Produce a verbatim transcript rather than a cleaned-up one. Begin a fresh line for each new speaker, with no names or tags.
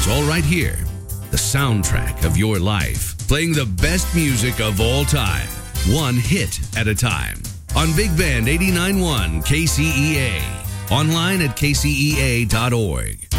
is all right here. The soundtrack of your life, playing the best music of all time, one hit at a time. On Big Band eighty-nine point one K C E A. Online at K C E A dot org.